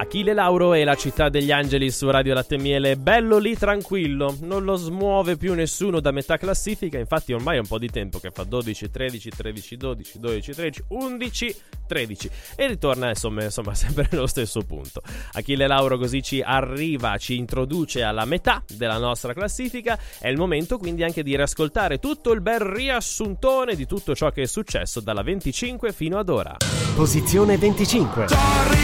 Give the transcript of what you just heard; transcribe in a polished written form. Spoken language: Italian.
Achille Lauro e la città degli angeli su Radio Latte e Miele. Bello lì tranquillo, non lo smuove più nessuno da metà classifica. Infatti ormai è un po' di tempo che fa 12, 13, 13, 12, 12, 13, 11, 13 e ritorna insomma sempre nello stesso punto. Achille Lauro così ci arriva, ci introduce alla metà della nostra classifica. È il momento quindi anche di riascoltare tutto il bel riassuntone di tutto ciò che è successo dalla 25 fino ad ora. Posizione 25.